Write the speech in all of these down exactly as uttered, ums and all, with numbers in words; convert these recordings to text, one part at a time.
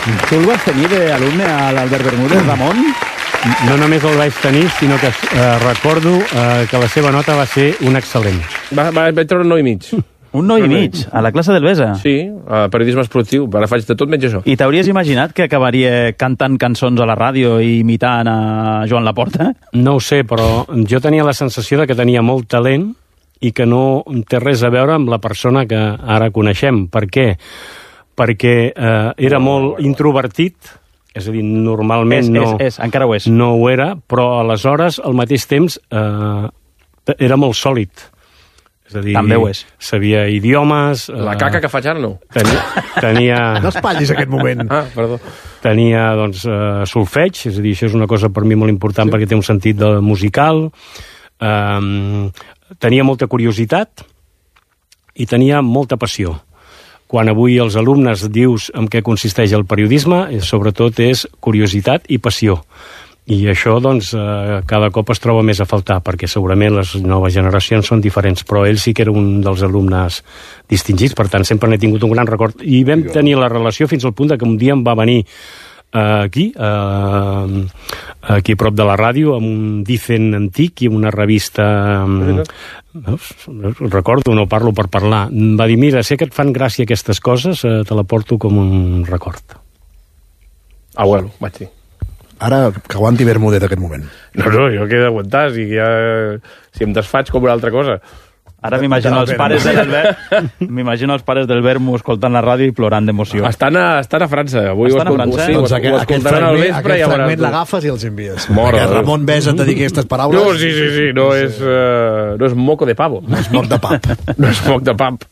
Tu el vas tenir d'alumne a l'Albert Bermúdez, Ramon? No només el vaig tenir, sinó que eh, recordo eh, que la seva nota va ser un excel·lent. Va, va, vaig treure un nou i mig. Un nou i mig, a la classe del Besa? Sí, a periodisme esportiu. Ara faig de tot menys això. I t'hauries imaginat que acabaria cantant cançons a la ràdio i imitant a Joan Laporta? No ho sé, però jo tenia la sensació de que tenia molt talent i que no té res a veure amb la persona que ara coneixem. Per què? Perquè eh, era molt introvertit, és a dir, normalment és, no, és, és, encara ho és. No ho era, però aleshores, al mateix temps, eh, era molt sòlid. És a dir, també ho és. Sabia idiomes... La caca que faig ara no. Tenia... tenia no espatllis aquest moment. Ah, perdó. Tenia, doncs, uh, solfeig, és a dir, això és una cosa per mi molt important sí. perquè té un sentit de musical. Um, tenia molta curiositat i tenia molta passió. Quan avui els alumnes dius en què consisteix el periodisme, sobretot és curiositat i passió. I això, doncs, eh, cada cop es troba més a faltar, perquè segurament les noves generacions són diferents, però ell sí que era un dels alumnes distingits, per tant, sempre n'he tingut un gran record. I vam tenir la relació fins al punt que un dia em va venir eh, aquí, eh, aquí a prop de la ràdio, amb un Dicen antic i una revista... Eh, no, recordo, no parlo per parlar. Em va dir, mira, sé que et fan gràcia aquestes coses, eh, te la porto com un record. Abuelo, vaig dir. Ara que aguanti Bermúdez aquest moment. No, no, jo què he d'aguantar, si, ja, si em desfaig com una altra cosa. Ara m'imagino els pares de l'Albert m'imagino els pares del Bermu escoltant la ràdio i plorant d'emoció. Estan a, estan a França. Avui estan a França? Sí, doncs ho, aquest, ho aquest fragment, fragment, vespre, aquest ja fragment tu. l'agafes i els envies. Mora, que Ramon Besa et dediqui aquestes paraules. No, sí, sí, sí, no és, uh, no és moco de pavo. No és moc de pap. No és moc de pap.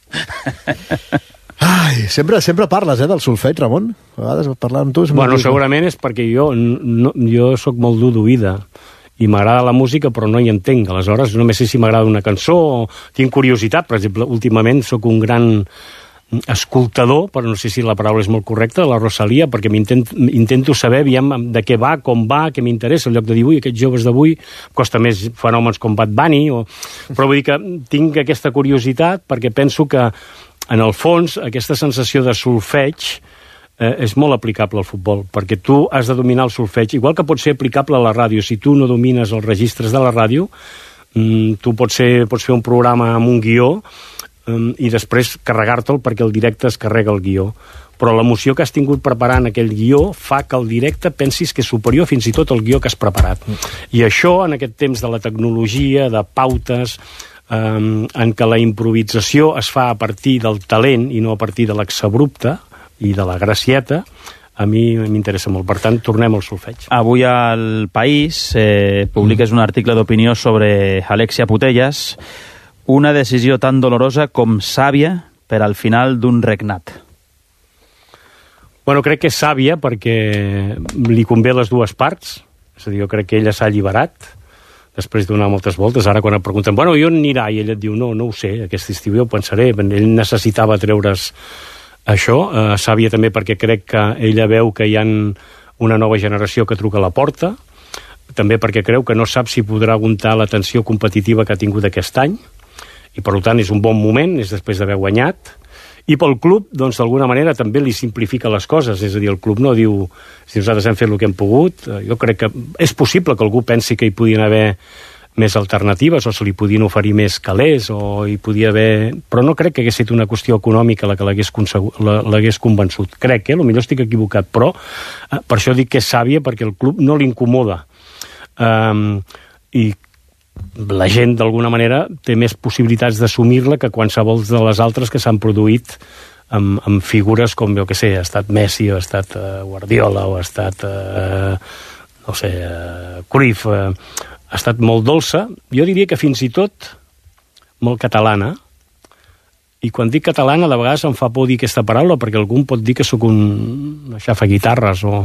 Ai, sempre, sempre parles, eh, del solfeig, Ramon? A vegades parlar amb tu... És bueno, segurament és perquè jo, no, jo sóc molt dur d'oïda i m'agrada la música però no hi entenc. Aleshores només sé si m'agrada una cançó o tinc curiositat. Per exemple, últimament sóc un gran escoltador, però no sé si la paraula és molt correcta, de la Rosalia, perquè intento, intento saber aviam, de què va, com va, què m'interessa, el lloc de dir, ui, aquests joves d'avui, costa més fenòmens com Bad Bunny, o... però vull dir que tinc aquesta curiositat perquè penso que en el fons, aquesta sensació de solfeig eh, és molt aplicable al futbol, perquè tu has de dominar el solfeig, igual que pot ser aplicable a la ràdio. Si tu no domines els registres de la ràdio, mm, tu pots, ser, pots fer un programa amb un guió mm, i després carregar-te'l perquè el directe es carrega el guió. Però l'emoció que has tingut preparant aquell guió fa que el directe pensis que és superior fins i tot al guió que has preparat. I això, en aquest temps de la tecnologia, de pautes... Um, en què la improvisació es fa a partir del talent i no a partir de l'exabrupte i de la gracieta, a mi m'interessa molt. Per tant, tornem al solfeig. Avui al País eh, publiques un article d'opinió sobre Alexia Putellas, una decisió tan dolorosa com sàvia per al final d'un regnat. Bueno, crec que és sàvia perquè li convé les dues parts, és a dir, jo crec que ella s'ha alliberat després de donar moltes voltes. Ara quan et pregunten, bueno, i on anirà? I ell et diu, no, no ho sé, aquest estiu jo ho pensaré. Ell necessitava treure's això. Eh, sàvia també perquè crec que ella veu que hi ha una nova generació que truca a la porta, també perquè creu que no sap si podrà aguantar la tensió competitiva que ha tingut aquest any, i per tant és un bon moment, és després d'haver guanyat. I pel club, doncs, d'alguna manera també li simplifica les coses, és a dir, el club no diu si nosaltres hem fet el que hem pogut. Jo crec que és possible que algú pensi que hi podien haver més alternatives o se li podien oferir més calés o hi podia haver... Però no crec que hagués estat una qüestió econòmica la que l'hagués convençut. Crec que, eh? Potser estic equivocat, però eh, per això dic que és sàvia, perquè el club no l'incomoda. Um, I la gent, d'alguna manera, té més possibilitats d'assumir-la que qualsevol de les altres que s'han produït amb, amb figures com, jo que sé, ha estat Messi, o ha estat uh, Guardiola, o ha estat, uh, no sé, uh, Cruyff, uh, ha estat molt dolça. Jo diria que fins i tot molt catalana, i quan dic catalana, de vegades em fa por dir aquesta paraula, perquè algú pot dir que sóc un xafaguitarres, o...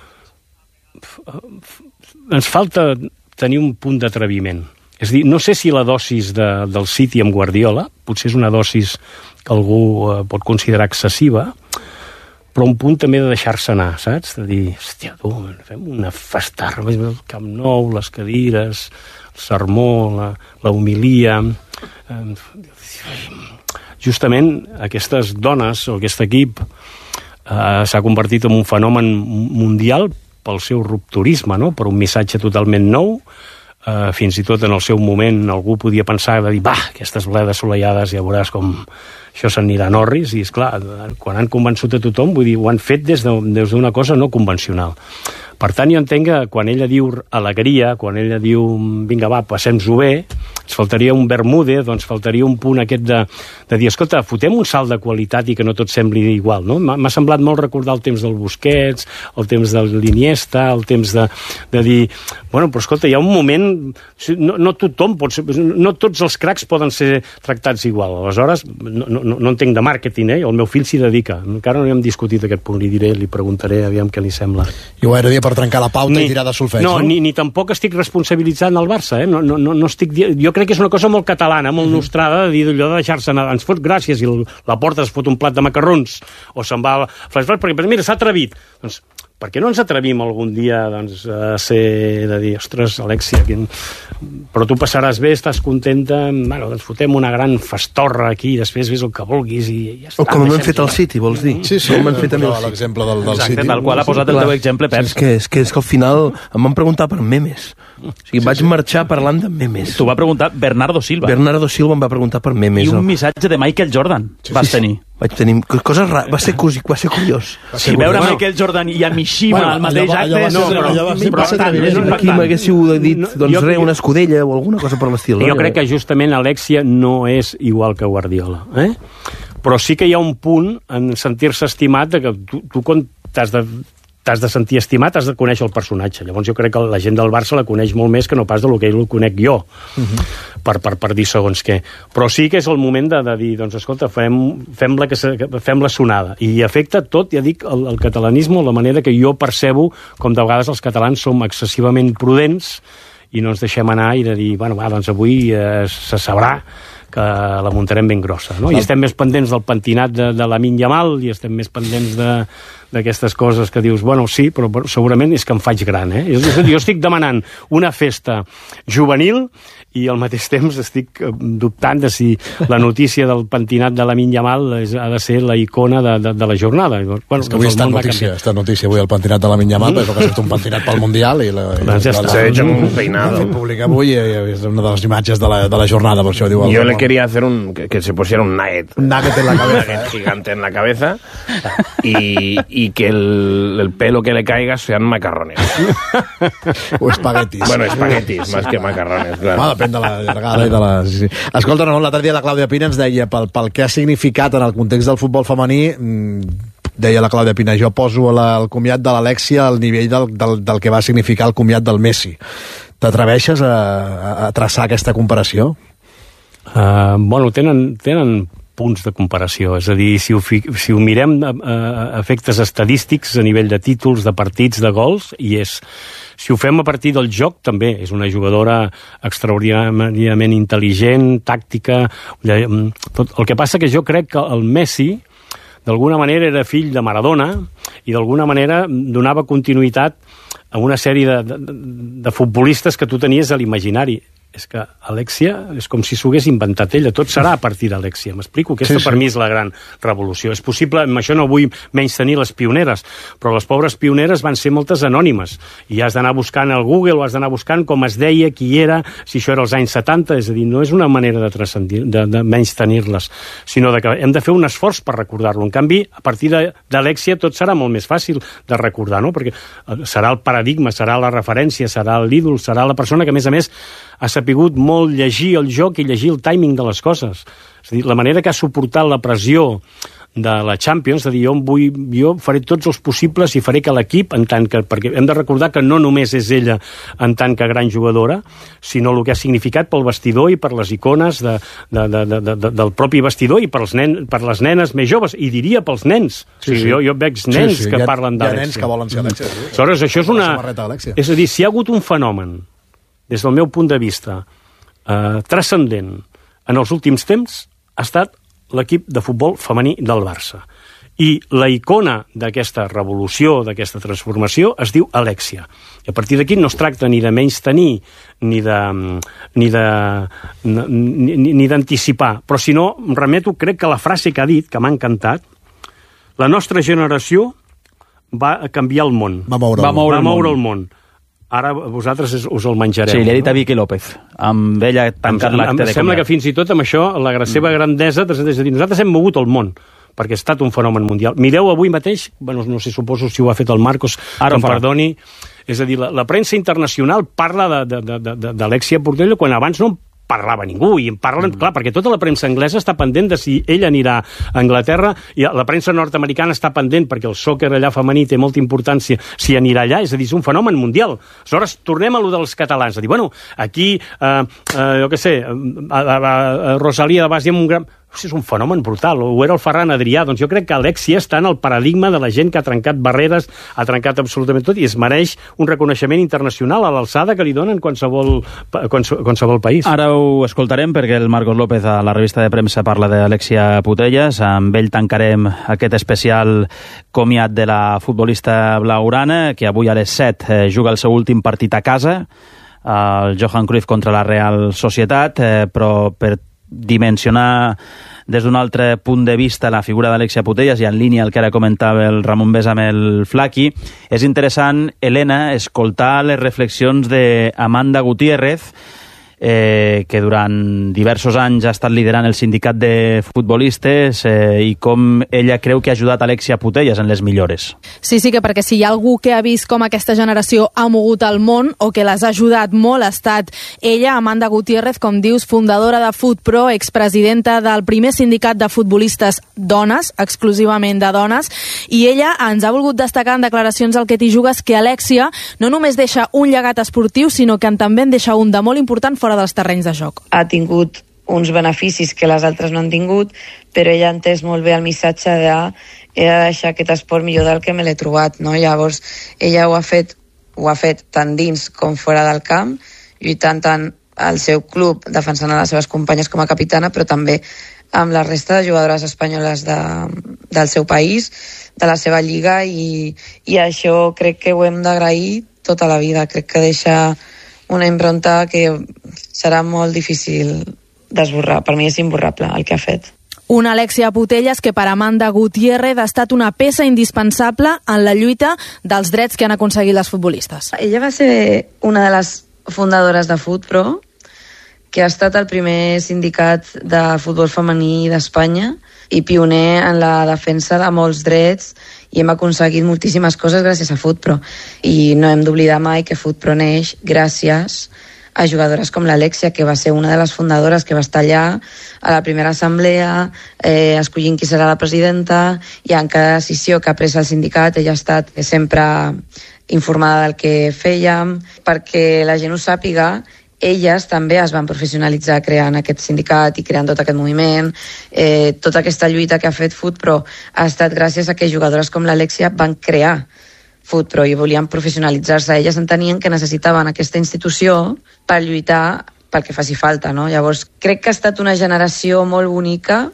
Ens falta tenir un punt d'atreviment. És dir, no sé si la dosis de, del City amb Guardiola, potser és una dosis que algú eh, pot considerar excessiva, però un punt també de deixar-se anar, saps? De dir, hòstia, tu, fem una festarra, el Camp Nou, les cadires, el sermó, la, la homilia... Eh, justament aquestes dones, o aquest equip, eh, s'ha convertit en un fenomen mundial pel seu rupturisme, no? Per un missatge totalment nou. Uh, fins i tot en el seu moment algú podia pensar de dir, va, aquestes bledes solellades ja veuràs com això s'anirà a Norris, i esclar, quan han convençut a tothom, vull dir, ho han fet des d'una cosa no convencional. Per tant, jo entenc que quan ella diu alegria, quan ella diu vinga va, passem-ho bé, ens faltaria un Bermúdez, doncs faltaria un punt aquest de, de dir, escolta, fotem un salt de qualitat i que no tot sembli igual, no? M'ha semblat molt recordar el temps del Busquets, el temps de l'Iniesta, el temps de, de dir, bueno, però escolta, hi ha un moment, no, no tothom pot ser, no tots els cracs poden ser tractats igual, aleshores, no, no, no entenc de màrqueting, eh? El meu fill s'hi dedica, encara no hi hem discutit aquest punt, li diré, li preguntaré, aviam què li sembla. I ho era per trencar la pauta ni, i tirar de solfeig, no? No, ni, ni tampoc estic responsabilitzant el Barça, eh? No, no, no, no estic... Jo crec que és una cosa molt catalana, molt mm-hmm. nostrada, de dir allò de deixar-se anar. Ens fot gràcies i el, la porta es fot un plat de macarrons, o se'n va... Flashback, perquè, mira, s'ha atrevit. Doncs, per què no ens atrevim algun dia doncs, a ser, de dir, ostres, Alexia, quin... però tu passaràs bé, estàs contenta, bueno, doncs fotem una gran festorra aquí, i després ves el que vulguis i ja està. O com hem fet al City, vols dir? Sí, sí, com hem fet amb l'exemple del, del Exacte, City. Tal qual ha posat el teu exemple, Pep. És que, és, que, és que al final em van preguntar per memes. O sigui, vaig marxar parlant de memes. T'ho va preguntar Bernardo Silva. Bernardo Silva em va preguntar per memes. I un missatge de Michael Jordan vas tenir. Vaig tenir coses rares, va ser, va ser curiós. Si veure bueno, Michael Jordan i a Mishima bueno, al mateix acte... Allò va, allò va, allò va ser atreviment. Aquí m'haguéssiu dit, doncs res, una escudella o alguna cosa per l'estil. Jo crec que justament Alexia no és igual que Guardiola, eh? Però sí que hi ha un punt en sentir-se estimat de que tu, tu quan t'has de t'has de sentir estimat, has de conèixer el personatge. Llavors jo crec que la gent del Barça la coneix molt més que no pas del que ell el conec jo, uh-huh. per, per, per dir segons què. Però sí que és el moment de, de dir, doncs escolta, fem, fem-la que se, fem la sonada. I afecta tot, ja dic, el, el catalanisme, la manera que jo percebo com de vegades els catalans som excessivament prudents i no ens deixem anar i de dir, bueno, va, doncs avui eh, se sabrà que la muntarem ben grossa, no? I estem més pendents del pentinat de, de Lamine Yamal i estem més pendents de d'aquestes coses que dius, bueno, sí, però segurament és que em faig gran, eh? Jo, jo estic demanant una festa juvenil i al mateix temps estic dubtant de si la notícia del pentinat de Lamine Yamal és, ha de ser la icona de, de, de la jornada. Bueno, és que avui està notícia, està notícia avui el pentinat de Lamine Yamal, mm. perquè ha fet un pentinat pel Mundial i la, i doncs ja està. S'ha hecho un peinado. L'ha fet públic avui i és una de les imatges de la, de la jornada, per això diu el... Jo le quería hacer un... que, que se pusiera un nugget. Un nugget en la cabeza. Un nugget gigante en la cabeza y, y que el, el pelo que le caiga sean macarrones. O espaguetis. Bueno, espaguetis, más que macarrones, claro. Ah, depèn de la llargada i de la... Sí, sí. Escolta, Ramon, l'altre dia la Clàudia Pina ens deia, pel, pel que ha significat en el context del futbol femení, deia la Clàudia Pina, jo poso la, el comiat de l'Alexia al nivell del, del, del que va significar el comiat del Messi. T'atreveixes a, a traçar aquesta comparació? Uh, bueno, tenen, tenen punts de comparació, és a dir, si ho, fi, si ho mirem a, a, a efectes estadístics a nivell de títols, de partits, de gols, i és, si ho fem a partir del joc, també és una jugadora extraordinàriament intel·ligent, tàctica, tot. El que passa que jo crec que el Messi d'alguna manera era fill de Maradona i d'alguna manera donava continuïtat a una sèrie de, de, de futbolistes que tu tenies a l'imaginari. És que Alexia és com si s'ho hagués inventat ella. Tot serà a partir d'Alexia. M'explico? Aquesta sí, sí. per mi és la gran revolució. És possible, amb això no vull menys tenir les pioneres, però les pobres pioneres van ser moltes anònimes. I has d'anar buscant al Google o has d'anar buscant com es deia, qui era, si això era als anys setanta. És a dir, no és una manera de, de, de menys tenir-les, sinó de que hem de fer un esforç per recordar-lo. En canvi, a partir d'Alexia tot serà molt més fàcil de recordar, no? Perquè serà el paradigma, serà la referència, serà l'ídol, serà la persona que, a més a més, ha sapigut molt llegir el joc i llegir el timing de les coses. És a dir, la manera que ha suportat la pressió de la Champions, és a dir, jo, vull, jo faré tots els possibles i faré que l'equip, en tant que, perquè hem de recordar que no només és ella en tant que gran jugadora, sinó el que ha significat pel vestidor i per les icones de, de, de, de, de, del propi vestidor i per, els nen, per les nenes més joves, i diria pels nens. Sí, sí. O sigui, jo, jo veig nens sí, sí. que ha, parlen d'Alexia. Hi ha nens que volen ser Alexia. Sí. Aleshores, això és una... És a dir, si hi ha hagut un fenomen, des del meu punt de vista, eh, transcendent en els últims temps, ha estat l'equip de futbol femení del Barça. I la icona d'aquesta revolució, d'aquesta transformació, es diu Alexia. I a partir d'aquí no es tracta ni de menys tenir, ni de ni de ni, ni d'anticipar. Però si no, em remeto, crec que la frase que ha dit, que m'ha encantat, la nostra generació va canviar el món. Va moure, va moure, va el, moure món. el món. Ara vosaltres us el menjareu. Sí, li ha dit no? a Vicky López. Amb ella tancat em, l'acte em de sembla comiat. que fins i tot amb això la seva grandesa, és a dir, nosaltres hem mogut el món perquè ha estat un fenomen mundial. Mireu avui mateix, bueno, no sé, suposo si ho ha fet el Marcos, Ara que em perdoni, és a dir, la, la premsa internacional parla d'Alexia Putellas quan abans no parlava ningú, i en parlen, mm. clar, perquè tota la premsa anglesa està pendent de si ell anirà a Anglaterra, i la premsa nord-americana està pendent perquè el sòquer allà femení té molta importància si anirà allà, és a dir, és un fenomen mundial. Aleshores, tornem a lo dels catalans, a dir, bueno, aquí, eh, eh, jo què sé, a, a, a Rosalia de Bas, un gran... és un fenomen brutal, o era el Ferran Adrià, doncs jo crec que Alexia està en el paradigma de la gent que ha trencat barreres, ha trencat absolutament tot, i es mereix un reconeixement internacional a l'alçada que li donen qualsevol, qualsevol país. Ara ho escoltarem perquè el Marcos López a la revista de premsa parla d'Alexia Putellas. Amb ell tancarem aquest especial comiat de la futbolista blaugrana, que avui a les set eh, juga el seu últim partit a casa, el Johan Cruyff contra la Real Societat, eh, però per dimensionar des d'un altre punt de vista la figura d'Alexia Putellas, i en línia el que ara comentava el Ramon Besa amb el Flaqui, és interessant, Helena, escoltar les reflexions d'Amanda Gutiérrez, eh, que durant diversos anys ha estat liderant el sindicat de futbolistes, eh, i com ella creu que ha ajudat Alexia Putellas en les millores. Sí, sí, que perquè si hi ha algú que ha vist com aquesta generació ha mogut el món o que les ha ajudat molt ha estat ella, Amanda Gutiérrez, com dius, fundadora de FutPro, expresidenta del primer sindicat de futbolistes dones, exclusivament de dones, i ella ens ha volgut destacar en declaracions al Que t'hi jugues que Alexia no només deixa un llegat esportiu, sinó que també en deixa un de molt important fora dels terrenys de joc. Ha tingut uns beneficis que les altres no han tingut, però ella ha entès molt bé el missatge de he de deixar aquest esport millor del que me l'he trobat, no? Llavors, ella ho ha fet, ho ha fet tant dins com fora del camp, lluitant tant al seu club, defensant a les seves companyes com a capitana, però també amb la resta de jugadores espanyoles de, del seu país, de la seva lliga, i, i això crec que ho hem d'agrair tota la vida. Crec que deixa una impronta que serà molt difícil d'esborrar. Per mi és imborrable el que ha fet. Una Alexia Putellas que per Amanda Gutiérrez ha estat una peça indispensable en la lluita dels drets que han aconseguit les futbolistes. Ella va ser una de les fundadores de FutPro, que ha estat el primer sindicat de futbol femení d'Espanya i pioner en la defensa de molts drets, i hem aconseguit moltíssimes coses gràcies a FutPro. I no hem d'oblidar mai que FutPro neix gràcies a jugadores com l'Alexia, que va ser una de les fundadores que va estar allà a la primera assemblea, eh, escollint qui serà la presidenta, i en cada decisió que ha pres el sindicat ella ha estat sempre informada del que fèiem. Perquè la gent ho sàpiga, elles també es van professionalitzar creant aquest sindicat i creant tot aquest moviment. Eh, tota aquesta lluita que ha fet FutPro ha estat gràcies a que jugadores com l'Alexia van crear FutPro i volien professionalitzar-se. Elles entenien que necessitaven aquesta institució per lluitar pel que faci falta, no? Llavors, crec que ha estat una generació molt bonica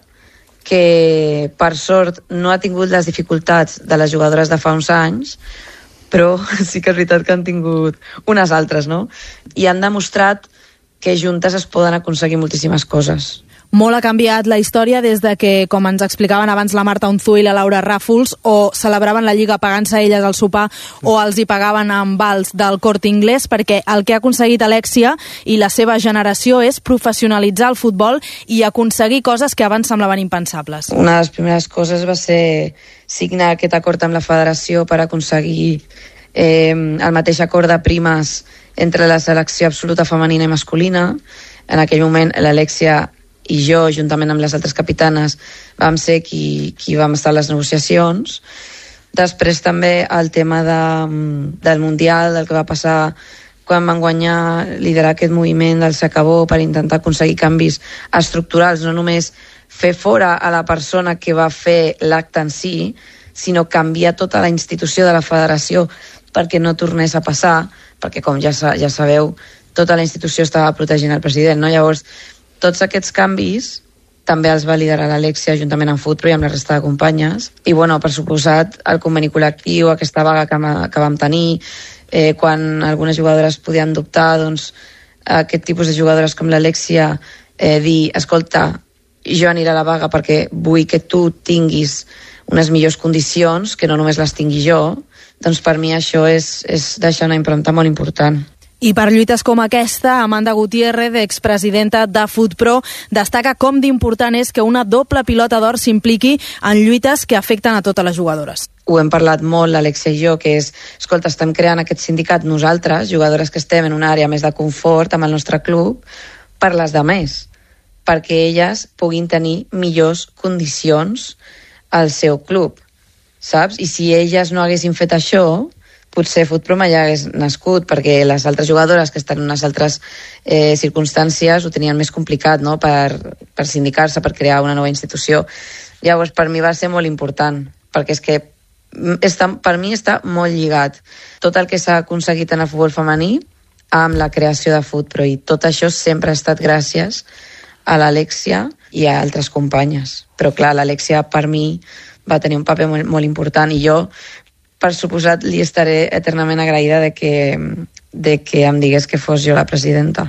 que, per sort, no ha tingut les dificultats de les jugadores de fa uns anys, però sí que és veritat que han tingut unes altres, no? I han demostrat que juntes es poden aconseguir moltíssimes coses. Molt ha canviat la història des de que, com ens explicaven abans la Marta Unzué i la Laura Ràfols, o celebraven la Lliga pagant-se elles al sopar o els hi pagaven amb vals del Corte Inglés, perquè el que ha aconseguit Alexia i la seva generació és professionalitzar el futbol i aconseguir coses que abans semblaven impensables. Una de les primeres coses va ser signar aquest acord amb la federació per aconseguir eh, el mateix acord de primes entre la selecció absoluta femenina i masculina. En aquell moment l'Alexia i jo, juntament amb les altres capitanes, vam ser qui, qui vam estar a les negociacions. Després també el tema de, del Mundial, del que va passar quan van guanyar, liderar aquest moviment del s'acabó per intentar aconseguir canvis estructurals, no només fer fora a la persona que va fer l'acte en si, sinó canviar tota la institució de la federació perquè no tornés a passar, perquè com ja, ja sabeu, tota la institució estava protegint el president, no? Llavors, tots aquests canvis també els va liderar l'Alexia juntament amb FutPro i amb la resta de companyes. I, bueno, per suposat, el conveni col·lectiu, aquesta vaga que, que vam tenir, eh, quan algunes jugadores podien dubtar, doncs, aquest tipus de jugadores com l'Alexia eh, dir, escolta, jo aniré a la vaga perquè vull que tu tinguis unes millors condicions, que no només les tingui jo, doncs per mi això és, és deixar una empremta molt important. I per lluites com aquesta, Amanda Gutiérrez, expresidenta de FootPro, destaca com d'important és que una doble pilota d'or s'impliqui en lluites que afecten a totes les jugadores. Ho hem parlat molt, l'Alexia i jo, que és, escolta, estem creant aquest sindicat nosaltres, jugadores que estem en una àrea més de confort amb el nostre club, per les de més, perquè elles puguin tenir millors condicions al seu club, saps? I si elles no haguessin fet això, potser FootPro mai hagués nascut, perquè les altres jugadores que estan en unes altres eh, circumstàncies ho tenien més complicat, no?, per, per sindicar-se, per crear una nova institució. Llavors, per mi va ser molt important, perquè és que està, per mi està molt lligat tot el que s'ha aconseguit en el futbol femení amb la creació de FootPro, i tot això sempre ha estat gràcies a l'Alexia i a altres companyes. Però clar, l'Alexia per mi va tenir un paper molt, molt important, i jo, per suposat, li estaré eternament agraïda de que, de que em digués que fos jo la presidenta.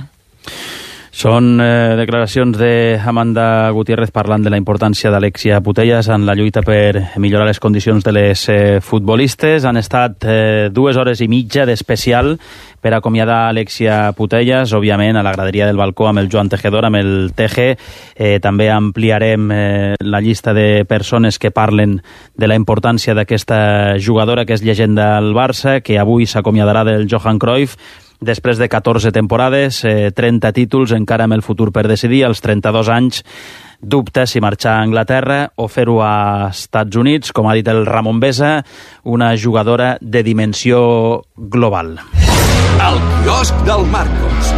Són eh, declaracions d'Amanda Gutiérrez parlant de la importància d'Alexia Putellas en la lluita per millorar les condicions de les eh, futbolistes. Han estat eh, dues hores i mitja d'especial per acomiadar Alexia Putellas, òbviament a la graderia del balcó amb el Joan Tejedor, amb el Teje. Eh, també ampliarem eh, la llista de persones que parlen de la importància d'aquesta jugadora que és llegenda al Barça, que avui s'acomiadarà del Johan Cruyff, després de catorze temporades, eh, trenta títols, encara amb el futur per decidir, als trenta-dos anys, dubta si marxar a Anglaterra o fer-ho a Estats Units, com ha dit el Ramon Besa, una jugadora de dimensió global. El quiosc del Marcos.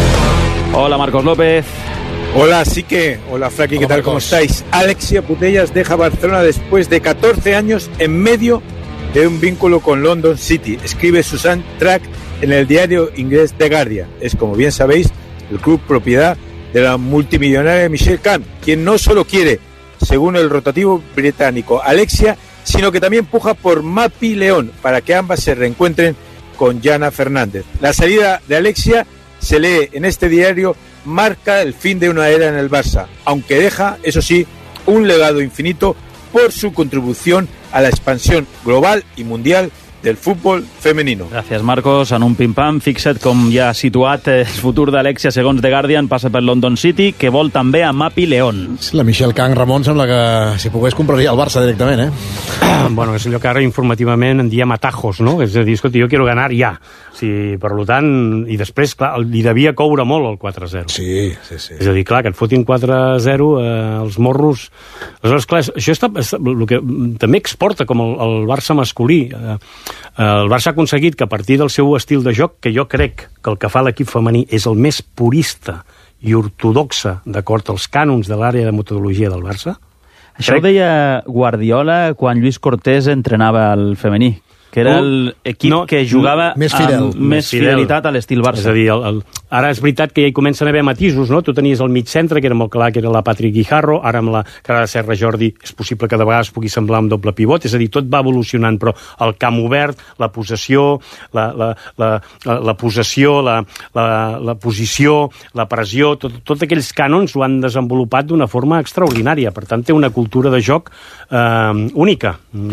Hola, Marcos López. Hola, sí que. Hola, Fraki, ¿qué Hola, tal? ¿Cómo Marcos. estáis? Alexia Putellas deja Barcelona después de catorce años en medio de un vínculo con London City. Escribe Susan Track en el diario inglés The Guardian. Es, como bien sabéis, el club propiedad de la multimillonaria Michelle Camp, quien no solo quiere, según el rotativo británico, Alexia, sino que también puja por Mapi León para que ambas se reencuentren con Jana Fernández. La salida de Alexia, se lee en este diario, marca el fin de una era en el Barça, aunque deja, eso sí, un legado infinito por su contribución a la expansión global y mundial del futbol femenino. Gràcies, Marcos. En un pim-pam, fixa't com ja ha situat el futur d'Alexia, segons The Guardian, passa per London City, que vol també a Mapi León. Sí, la Michelle Kang, Ramon, sembla que si pogués compraria el Barça directament, eh? Bueno, és allò que ara informativament en diem atajos, no? És a dir, escolta, jo quiero ganar ja. Sí, per tant, i després, clar, li devia coure molt el quatre a zero. Sí, sí, sí. És a dir, clar, que et fotin quatre a zero eh, els morros. Aleshores, clar, això està, està, el que també exporta com el, el Barça masculí. Eh, el Barça ha aconseguit que a partir del seu estil de joc, que jo crec que el que fa l'equip femení és el més purista i ortodoxa d'acord als cànons de l'àrea de metodologia del Barça. Això ho deia Guardiola quan Lluís Cortés entrenava el femení, que era l'equip no, que jugava més fidel, amb més fidelitat a l'estil Barça. És a dir, el, el, ara és veritat que ja hi comencen a haver matisos, no? Tu tenies el mig centre, que era molt clar que era la Patrick Guijarro, ara amb la cara de Serra Jordi és possible que de vegades pugui semblar un doble pivot, és a dir, tot va evolucionant, però el camp obert, la possessió, la, la, la, la, la possessió, la, la, la posició, la pressió, tot, tot aquells cànons ho han desenvolupat d'una forma extraordinària, per tant té una cultura de joc eh, única.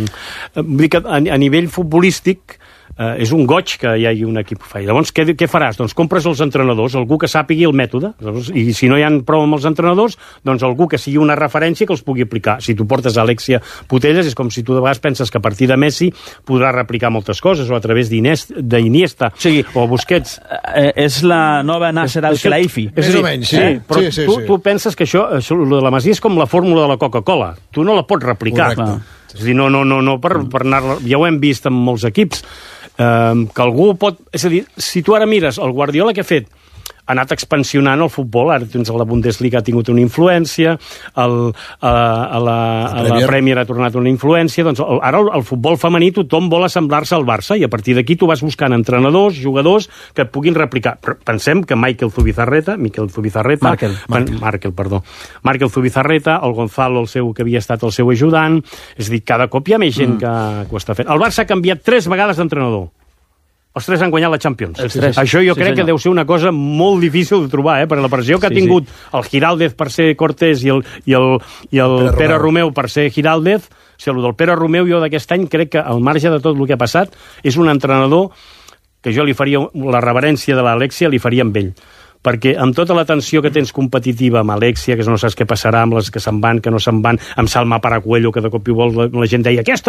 Vull dir que a, a nivell futbolístic eh, és un goig que hi hagi un equip que fa. Llavors, què, què faràs? Doncs compres els entrenadors, algú que sàpigui el mètode, i si no hi ha prou amb els entrenadors, doncs algú que sigui una referència que els pugui aplicar. Si tu portes a Alexia Putellas, és com si tu de vegades penses que a partir de Messi podrà replicar moltes coses, o a través d'Iniesta, o sigui, o Busquets. Eh, és la nova Nasser Al-Khelaifi. Més o menys, sí. sí però sí, sí, tu, sí. tu penses que això, això, lo de la Masia és com la fórmula de la Coca-Cola. Tu no la pots replicar. Correcte. És a dir, no, no, no, no per, per anar... Ja ho hem vist en molts equips, eh, que algú pot... És a dir, si tu ara mires el Guardiola que ha fet, ha anat expansionant el futbol, ara tens la Bundesliga ha tingut una influència, el, a, a, la, a la Premier ha tornat una influència, doncs el, ara el, el futbol femení tothom vol assemblar-se al Barça, i a partir d'aquí tu vas buscant entrenadors, jugadors que et puguin replicar. Però pensem que Michael Zubizarreta, Miquel Zubizarreta, Markel, Markel. Markel, perdó, Markel Zubizarreta, el Gonzalo, el seu, que havia estat el seu ajudant, és a dir, cada cop hi ha més gent mm. que, que ho està fent. El Barça ha canviat tres vegades d'entrenador. Els tres han guanyat la Champions. Els tres. Això jo Sí, crec senyor. que deu ser una cosa molt difícil de trobar, eh? Per la pressió que Sí, ha tingut el Giraldez per ser Cortés i el, i el, i el Pere Pere Romeu. Romeu per ser Giraldez. O sigui, el del Pere Romeu, jo d'aquest any crec que al marge de tot el que ha passat, és un entrenador que jo li faria la reverència de l'Alexia, li faria amb ell. Perquè amb tota la tensió que tens competitiva amb Alexia, que no saps què passarà amb les que se'n van, que no se'n van, amb Salma Paracuello, que de cop i volta la, la gent deia aquesta